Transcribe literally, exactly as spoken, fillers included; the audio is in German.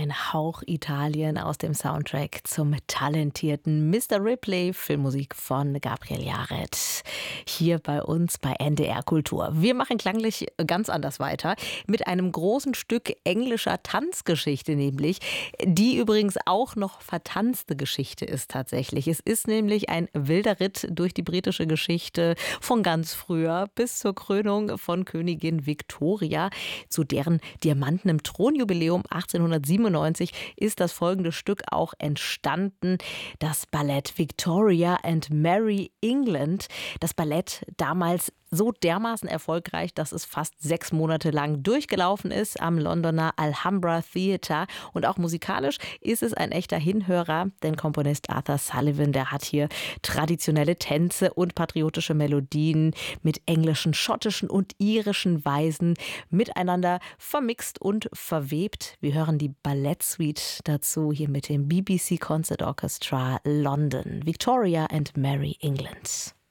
ein Hauch Italien aus dem Soundtrack zum talentierten Mister Ripley, Filmmusik von Gabriel Yared. Hier bei uns bei N D R Kultur. Wir machen klanglich ganz anders weiter mit einem großen Stück englischer Tanzgeschichte nämlich, die übrigens auch noch vertanzte Geschichte ist tatsächlich. Es ist nämlich ein wilder Ritt durch die britische Geschichte von ganz früher bis zur Krönung von Königin Victoria. Zu deren diamantenem Thronjubiläum achtzehnhundertsiebenundneunzig ist das folgende Stück auch entstanden. Das Ballett Victoria and Mary England. Das Ballett damals so dermaßen erfolgreich, dass es fast sechs Monate lang durchgelaufen ist am Londoner Alhambra Theatre. Und auch musikalisch ist es ein echter Hinhörer, denn Komponist Arthur Sullivan, der hat hier traditionelle Tänze und patriotische Melodien mit englischen, schottischen und irischen Weisen miteinander vermixt und verwebt. Wir hören die Ballettsuite dazu hier mit dem B B C Concert Orchestra London. Victoria and Mary England.